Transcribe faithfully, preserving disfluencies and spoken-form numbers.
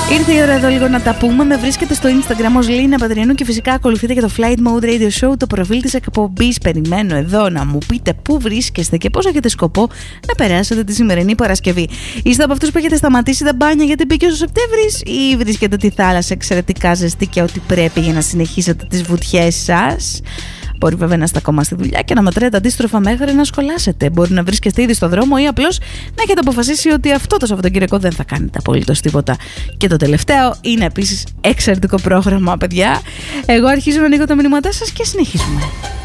Ήρθε η ώρα εδώ λίγο να τα πούμε. Με βρίσκεται στο Instagram ως Λίνα Πατριανού και φυσικά ακολουθείτε και το Flight Mode Radio Show, το προφίλ της εκπομπής. Περιμένω εδώ να μου πείτε πού βρίσκεστε και πώς έχετε σκοπό να περάσετε τη σημερινή Παρασκευή. Είστε από αυτούς που έχετε σταματήσει τα μπάνια γιατί μπήκε ο Σεπτέμβρης, ή βρίσκετε τη θάλασσα εξαιρετικά ζεστή και ό,τι πρέπει για να συνεχίσετε τις βουτιές σας? Μπορεί βέβαια να είστε ακόμα στη δουλειά και να μετρέτε αντίστροφα μέχρι να σχολάσετε. Μπορεί να βρίσκεστε ήδη στο δρόμο ή απλώς να έχετε αποφασίσει ότι αυτό το Σαββατοκύριακο δεν θα κάνετε απολύτως τίποτα. Και το τελευταίο είναι επίσης εξαιρετικό πρόγραμμα, παιδιά. Εγώ αρχίζω να ανοίγω τα μηνύματά σας και συνεχίζουμε.